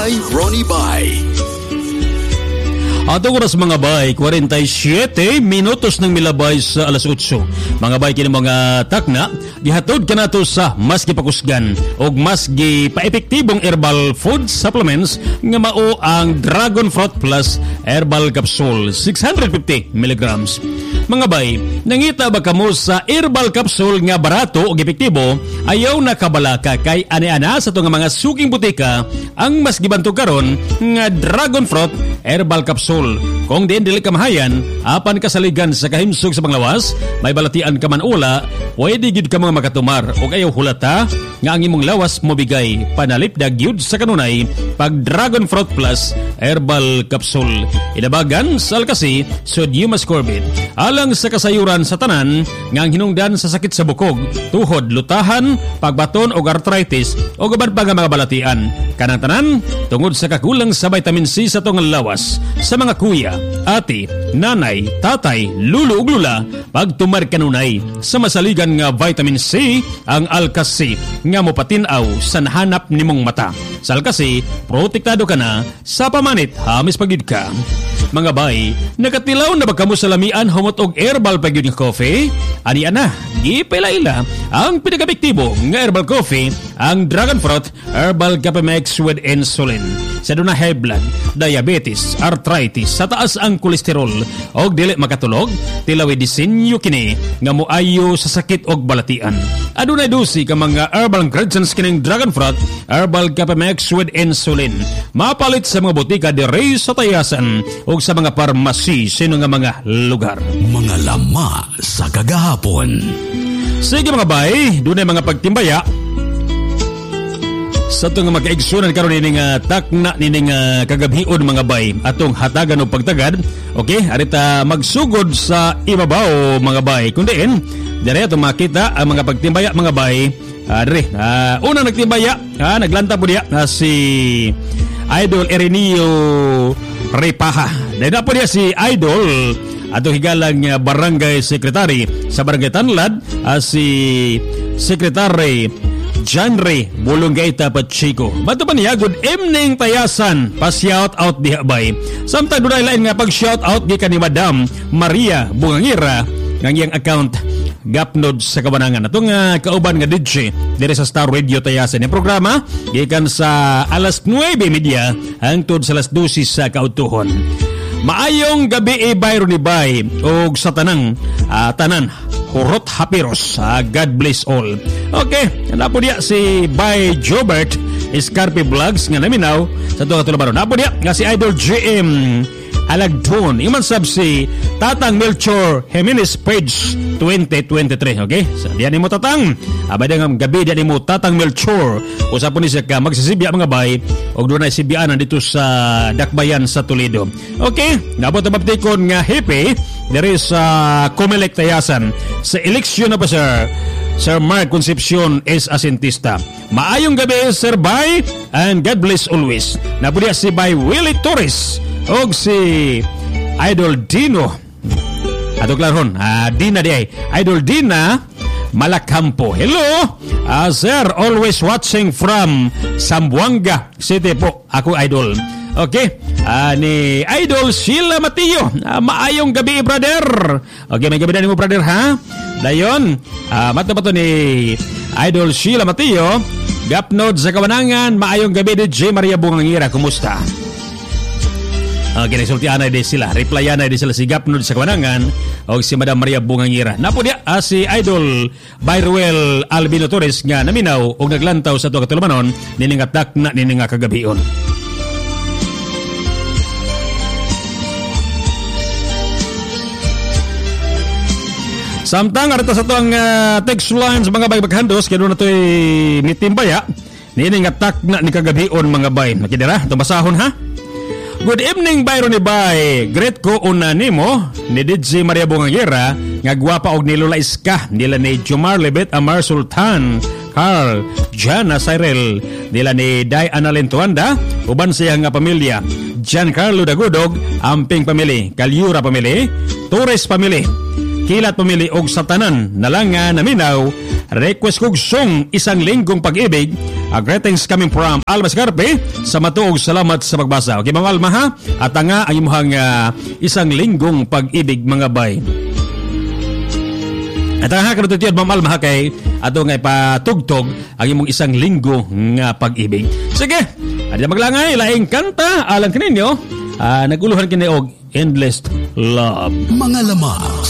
Bay Ronnie Bay. Atong oras mga bay, 47 minutos ng milabay sa alas 8. Mga bay, kini mga takna, gihatod ka nato sa mas gipakusgan o mas gipaepektibong herbal food supplements nga mao ang Dragon Fruit Plus Herbal Capsule, 650 mg. Mga bay, nangita ba kamo sa herbal capsule nga barato o epektibo, ayaw na kabalaka kay ani-ana sa itong mga suking butika ang mas gibantog karon nga Dragon Fruit Herbal Capsule. Kung diin dili ka mahayan, apan kasaligan sa kahimsog sa panglawas, may balatian ka man ula, pwede gid ka mga makatumar o kayo hulata nga ang imong lawas mobigay panalipdag yun sa kanunay pag Dragon Fruit Plus Herbal Capsule. Inabagan sa Alkasi, sodium ascorbate. Alang sa kasayuran sa tanan nga ang hinungdan sa sakit sa bukog, tuhod, lutahan, pagbaton o arthritis o gaban pa nga mga balatian. Kanang tanan, tungod sa kakulang sa vitamin C sa tong lawas, sa mga kuya, ate, nanay, tatay, lulo ug lula, pagtumar kanunay sa masaligan nga vitamin C ang Alkasi nga mopatinaw sa nahanap nimong mata. Sa Alkasi, protektado ka na sa pamanit hamis pagid ka. Mga bay, nakatilaw na ba kamo sa lamian humot og herbal pagyud nga coffee? Ani ana, gipilaila ang pinakapektibo nga herbal coffee, ang Dragon Fruit Herbal Capemex with insulin. Sa duna high blood, diabetes, arthritis, sa taas ang kolesterol og dili makatulog, tilawi disenyo kini nga moayo sa sakit og balatian. Adunay dosi ka mga herbal ingredients kining Dragon Fruit Herbal Capemex with insulin. Mapalit sa mga botika diri sa Tayasan o sa mga parmasi sino nga mga lugar. Mga lama sa kagahapon. Sige mga bay, doon ay mga pagtimbaya sa itong magkaigsunan karon nining takna nining kagabhion mga bay atong hatagan o pagtagad. Okay, arita magsugod sa ibabaw mga bay. Kundi dire atong makita ang mga pagtimbaya mga bay. Unang nagtimbaya, naglanta po diya si Idol Erenio Repaha. Dahil po niya si Idol atong higalang barangay secretary sa Barangay Tanlad, si Secretary Janre Bulonggaita Pachico. Bato pa niya, good evening Tayasan, pa-shout out diha bay. Samtang dunay lain nga pag-shout out gikan ni Madam Maria Bungangira ng iyang account Gapnod sa Kabanangan. Atong kauban nga DJ dire sa Star Radio Tayasan. Yung programa gikan sa alas 9:30 hangtod sa alas 12 sa kautuhon. Maayong gabi Byron ni Bay o sa tanan Hurot Hapiros. God bless all. Okay, napo diya si Bay Jobert Escarpe Vlogs nga naminaw sa ito katulabaron. Napo diya nga si Idol GM Alagdon. Iman sab si Tatang Melchor Jimenez page 2023. Okay? So, diyan ni mo Tatang. Abay nga gabi diyan ni mo Tatang Melchor. Usapon ni siya ka magsisibya mga bay o doon ay sibiyaan dito sa Dakbayan sa Toledo. Okay? Napot ang baptikon nga hippie there is Comelec Tayasan sa eleksyon na pa Sir Mark Concepcion is asentista. Maayong gabi Sir Bay and God bless always. Napudya si Bay Willie Torres og si Idol Dino ato klaron Dina di Idol Dina Malacampo. Hello sir, always watching from Zamboanga City po ako Idol. Okay, ni Idol Sheila Mateo. Maayong gabi brother. Okay, may gabi na mo brother ha. Dayon mato ni Idol Sheila Mateo Gapnod sa Kabanangan. Maayong gabi DJ Maria Bungangira. Kumusta? Ginisultian na din sila. Replyan na din sila si Gapnod sa Kabanangan o si Madam Maria Bungangira. Napo diya si Idol Byruel Albino Torres nga naminaw o naglantaw sa ito katulumanon niningatak na nininga kagabion. Samtang arita sa ito ang text lines mga bay maghandos kaya doon na ito'y nitimbaya niningatak na ni kagabion mga bay. Nakidira, itong basahon ha. Good evening, Byron ni Bay. Great ko una nimo ni DJ Maria Bungangira nga gwapa og nilula iska nila ni Jomar Lebet Amar Sultan Carl Jana Cyril nila ni Day Annalyn Tuanda uban siya nga pamilya Giancarlo Dagudog Amping Pamili Calyura Pamili Torres Pamili Kilat Pamili og Satanan na lang nga naminaw request kog song isang linggong pag-ibig Greetings coming from Alma Scarpe sa matuog salamat sa pagbasa. Okay, Ma'am Alma ha? At nga ang imong isang linggong pag-ibig mga bay. At ang hakarot ito, Ma'am Alma, kay ato nga ipatugtog ang imong isang linggo nga pag-ibig. Sige, at maglangay, laing kanta, alang kaninyo, naguluhan kini og Endless Love. Mga lama